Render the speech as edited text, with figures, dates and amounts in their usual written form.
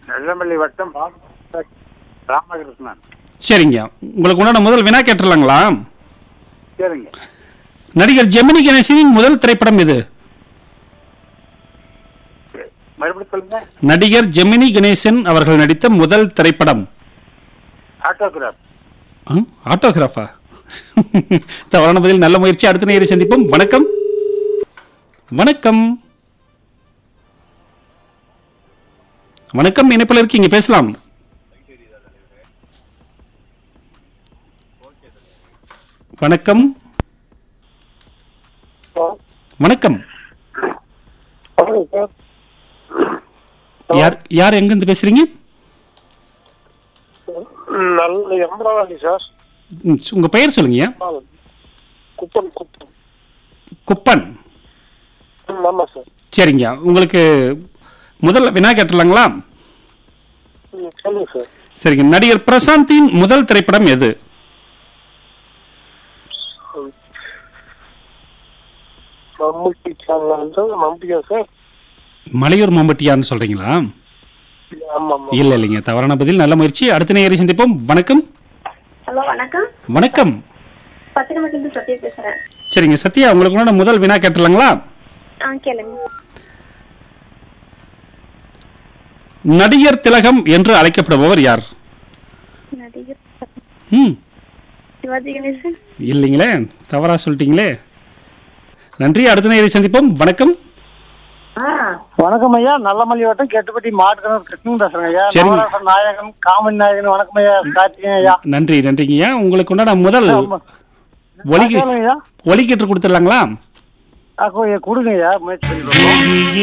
நெல்லமல்லி வட்டம் ராமகிருஷ்ணன். சரிங்க, உங்களுக்கு உண்டான முதல் வினா கேட்டுடலாங்களா? சரிங்க. நடிகர் ஜெமினி கணேசனின் முதல் திரைப்படம் எது? மறுபடியும் சொல்லுங்க. நடிகர் ஜெமினி கணேசன் அவர்கள் நடித்த முதல் திரைப்படம். ஆட்டோகிராஃப். ஆட்டோகிராஃபா? தவறான பதில். நல்ல முயற்சி. அடுத்த நேரை சந்திப்போம். வணக்கம். வணக்கம். வணக்கம், இணைப்பில் இருக்கீங்க, பேசலாம். வணக்கம். வணக்கம். யார் யார் எங்கிருந்து பேசுறீங்க? நல்ல எம்ராவதி சார். உங்க பெயர் சொல்லுங்க. குப்பன். குப்பன். குப்பன். ஆமா சார். சரிங்க, உங்களுக்கு முதல் வினா கேட்டுலாங்களா? சொல்லுங்க சார். சரிங்க, நடிகர் பிரசாந்தின் முதல் திரைப்படம் எது? மம்முட்டி மம்முட்டியா சார்? மலையூர் மம்பட்டியான்னு சொல்றீங்களா? ஆமா. இல்ல இல்லைங்க, தவறான பதில். நல்ல முயற்சி. அடுத்த நேயரை சந்திப்போம். வணக்கம். ஹலோ, வணக்கம். வணக்கம். பத்திரமட்டிலிருந்து சத்யா பேசுறேன். சரிங்க சத்யா, உங்களுக்கு உண்டான முதல் வினா கேட்டுலாங்களா? கேளுங்க. நடிகர் திலகம் என்று அழைக்கப்படுபவர் யார்? நடிகர் ம் சிவாஜி கணேசன். இல்லைங்களே, தவறா சொல்லிட்டீங்களே. நன்றி. அடுத்த நேயரை சந்திப்போம். வணக்கம். வணக்கம் ஐயா. நல்லமல்லி வட்டம் கெட்டுப்பட்டி மாட்டுக்கணும் கிருஷ்ணன் பேசுறேன் ஐயா. சரிங்க. நவராசன் நாயகன், காமன் நாயகன். வணக்கம் ஐயா. கார்த்திகேயன் ஐயா. நன்றி நன்றிங்கய்யா. உங்களுக்கு உண்டான முதல் ஒலிக்கிட்டு கொடுத்துடலாங்களா? கொடுங்க ஐயா, முயற்சி பண்ணி